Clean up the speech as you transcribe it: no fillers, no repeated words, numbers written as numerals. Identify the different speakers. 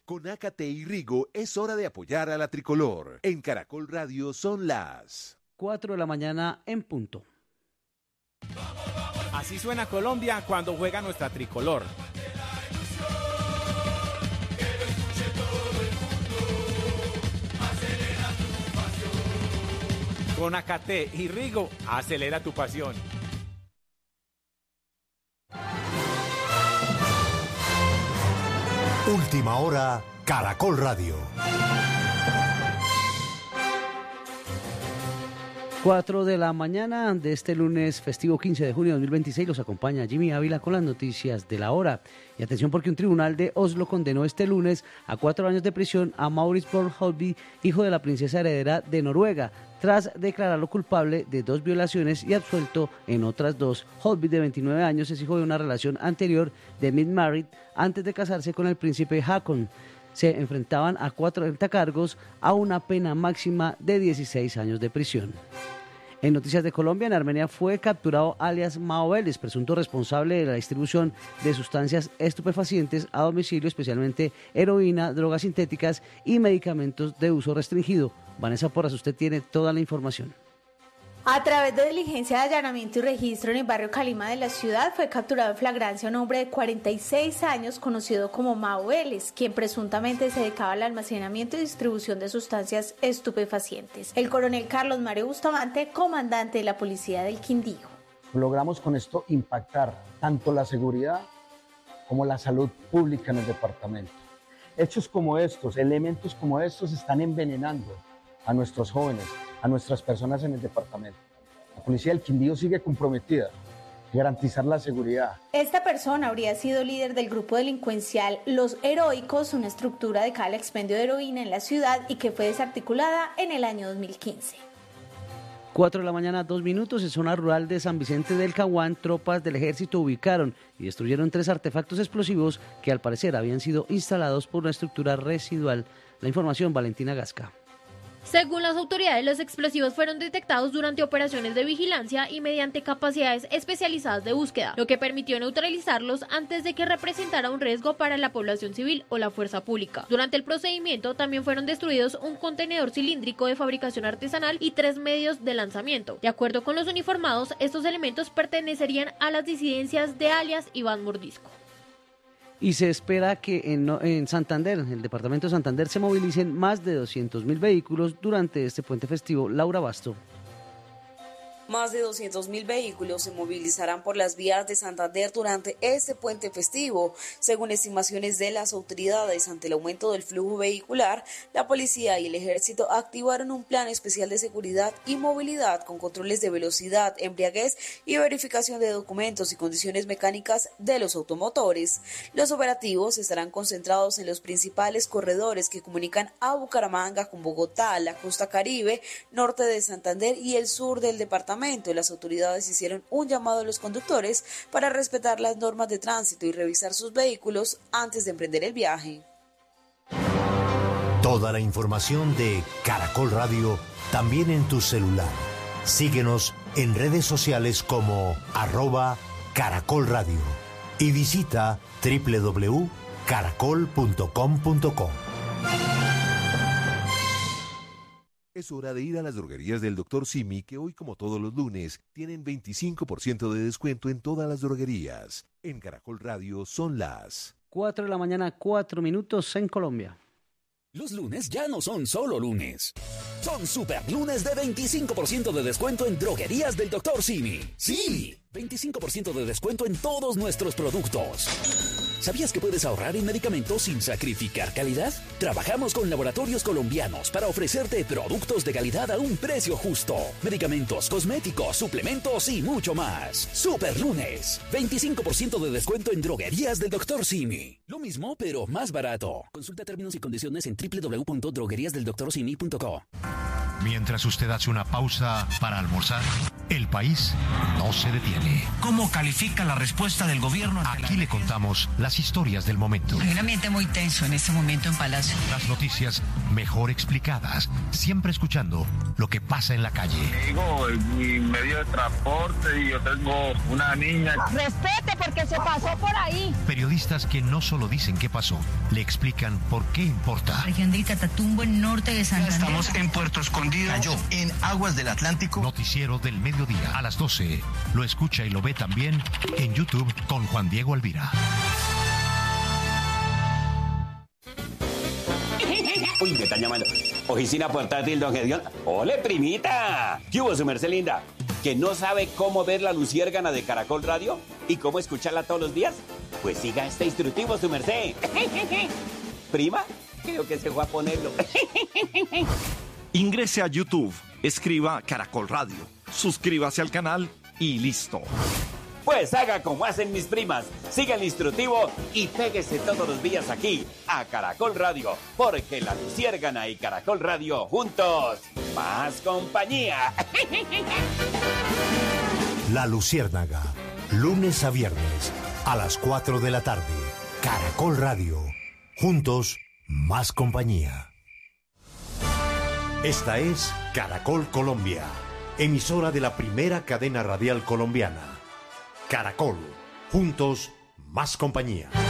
Speaker 1: Con Ácate y Rigo es hora de apoyar a la tricolor. En Caracol Radio son las
Speaker 2: 4 de la mañana en punto.
Speaker 3: Así suena Colombia cuando juega nuestra tricolor. Con Ácate y Rigo, acelera tu pasión.
Speaker 4: Última hora, Caracol Radio.
Speaker 2: 4 de la mañana de este lunes festivo 15 de junio de 2026 los acompaña Jimmy Ávila con las noticias de la hora. Y atención porque un tribunal de Oslo condenó este lunes a 4 años de prisión a Maurice Borg Holby, hijo de la princesa heredera de Noruega, tras declararlo culpable de 2 violaciones y absuelto en otras 2. Holby, de 29 años, es hijo de una relación anterior de Mid-Married antes de casarse con el príncipe Haakon. Se enfrentaban a 40 cargos a una pena máxima de 16 años de prisión. En noticias de Colombia, en Armenia fue capturado alias Mao Vélez, presunto responsable de la distribución de sustancias estupefacientes a domicilio, especialmente heroína, drogas sintéticas y medicamentos de uso restringido. Vanessa Porras, usted tiene toda la información.
Speaker 5: A través de diligencia de allanamiento y registro en el barrio Calima de la ciudad, fue capturado en flagrancia un hombre de 46 años conocido como Mao Vélez, quien presuntamente se dedicaba al almacenamiento y distribución de sustancias estupefacientes. El coronel Carlos Mario Bustamante, comandante de la policía del Quindío.
Speaker 6: Logramos con esto impactar tanto la seguridad como la salud pública en el departamento. Hechos como estos, elementos como estos están envenenando a nuestros jóvenes, a nuestras personas en el departamento. La policía del Quindío sigue comprometida a garantizar la seguridad.
Speaker 5: Esta persona habría sido líder del grupo delincuencial Los Heroicos, una estructura dedicada al expendio de heroína en la ciudad y que fue desarticulada en el año 2015.
Speaker 2: 4 de la mañana, 2 minutos, en zona rural de San Vicente del Caguán, tropas del ejército ubicaron y destruyeron 3 artefactos explosivos que al parecer habían sido instalados por una estructura residual. La información, Valentina Gasca.
Speaker 7: Según las autoridades, los explosivos fueron detectados durante operaciones de vigilancia y mediante capacidades especializadas de búsqueda, lo que permitió neutralizarlos antes de que representara un riesgo para la población civil o la fuerza pública. Durante el procedimiento también fueron destruidos un contenedor cilíndrico de fabricación artesanal y 3 medios de lanzamiento. De acuerdo con los uniformados, estos elementos pertenecerían a las disidencias de alias Iván Mordisco.
Speaker 2: Y se espera que en Santander, en el departamento de Santander, se movilicen más de 200.000 vehículos durante este puente festivo. Laura Basto.
Speaker 8: Más de 200.000 vehículos se movilizarán por las vías de Santander durante este puente festivo. Según estimaciones de las autoridades, ante el aumento del flujo vehicular, la policía y el ejército activaron un plan especial de seguridad y movilidad con controles de velocidad, embriaguez y verificación de documentos y condiciones mecánicas de los automotores. Los operativos estarán concentrados en los principales corredores que comunican a Bucaramanga con Bogotá, la costa Caribe, norte de Santander y el sur del departamento. Las autoridades hicieron un llamado a los conductores para respetar las normas de tránsito y revisar sus vehículos antes de emprender el viaje.
Speaker 4: Toda la información de Caracol Radio también en tu celular. Síguenos en redes sociales como @Caracol Radio y visita www.caracol.com.co.
Speaker 1: Es hora de ir a las droguerías del Dr. Simi, que hoy, como todos los lunes, tienen 25% de descuento en todas las droguerías. En Caracol Radio son las
Speaker 2: 4 de la mañana, 4 minutos en Colombia.
Speaker 9: Los lunes ya no son solo lunes. Son super lunes de 25% de descuento en droguerías del Dr. Simi. ¡Sí! 25% de descuento en todos nuestros productos. ¿Sabías que puedes ahorrar en medicamentos sin sacrificar calidad? Trabajamos con laboratorios colombianos para ofrecerte productos de calidad a un precio justo. Medicamentos, cosméticos, suplementos y mucho más. Super lunes. 25% de descuento en droguerías del Dr. Simi. Lo mismo, pero más barato. Consulta términos y condiciones en www.drogueriasdeldoctorsimi.co.
Speaker 4: Mientras usted hace una pausa para almorzar, el país no se detiene.
Speaker 10: ¿Cómo califica la respuesta del gobierno?
Speaker 4: Aquí le contamos las historias del momento.
Speaker 11: Hay un ambiente muy tenso en este momento en Palacio.
Speaker 4: Las noticias mejor explicadas, siempre escuchando lo que pasa en la calle.
Speaker 12: Digo, mi medio de transporte y yo tengo una niña.
Speaker 13: Respete porque se pasó por ahí.
Speaker 4: Periodistas que no solo dicen qué pasó, le explican por qué importa.
Speaker 11: Región de Catatumbo, en norte de Santander.
Speaker 10: Estamos en Puerto Escondido. Cayó en aguas del Atlántico.
Speaker 4: Noticiero del mediodía a las 12. Lo escucha y lo ve también en YouTube con Juan Diego Alvira.
Speaker 14: Uy, me están llamando. Oficina portátil, don Gedión. ¡Ole, primita! ¿Qué hubo, su merced linda? ¿Que no sabe cómo ver la luciérgana de Caracol Radio? ¿Y cómo escucharla todos los días? Pues siga este instructivo, su merced. ¿Prima? Creo que se fue a ponerlo.
Speaker 15: Ingrese a YouTube, escriba Caracol Radio, suscríbase al canal y listo.
Speaker 14: Pues haga como hacen mis primas, siga el instructivo y péguese todos los días aquí a Caracol Radio, porque la luciérgana y Caracol Radio juntos, más compañía.
Speaker 4: La Luciérnaga, lunes a viernes a las 4 de la tarde. Caracol Radio, juntos, más compañía. Esta es Caracol Colombia, emisora de la primera cadena radial colombiana. Caracol, juntos, más compañía.